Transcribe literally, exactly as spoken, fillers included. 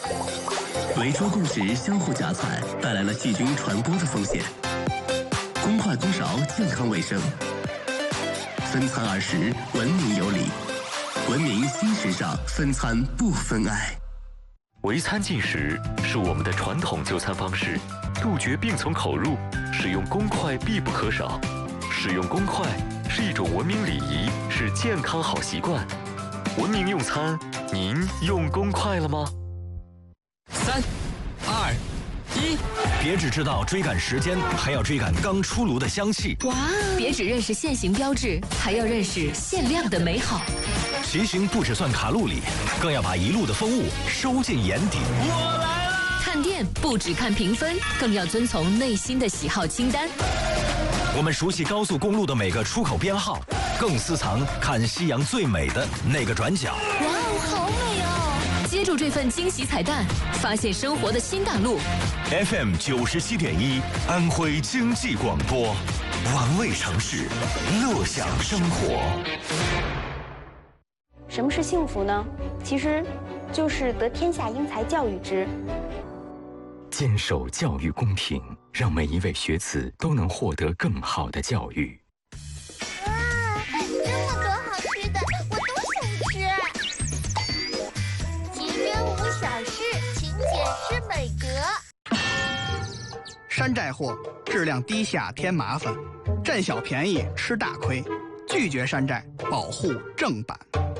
围桌共食相互夹菜，带来了细菌传播的风险。公筷公勺，健康卫生。分餐而食，文明有礼。文明新时尚，分餐不分爱。 围餐进食是我们的传统就餐方式，杜绝病从口入，使用公筷必不可少。使用公筷是一种文明礼仪，是健康好习惯。文明用餐，您用公筷了吗？ 三、二、一， 别只知道追赶时间，还要追赶刚出炉的香气。 哇！别只认识限行标志，还要认识限量的美好。 骑行不只算卡路里，更要把一路的风物收进眼底。 我来了！ 看店不只看评分，更要遵从内心的喜好清单。 我们熟悉高速公路的每个出口编号，更私藏看夕阳最美的那个转角。 哇哦，好美哦！接住这份惊喜彩蛋，发现生活的新大陆。 F M 九十七点一，安徽经济广播，玩味城市，乐享生活。 什么是幸福呢？其实，就是得天下英才教育之。 坚守教育公平，让每一位学子都能获得更好的教育。 哇，这么多好吃的，我都想吃。其真无小事，勤俭是美德。 山寨货，质量低下添麻烦，占小便宜吃大亏，拒绝山寨，保护正版。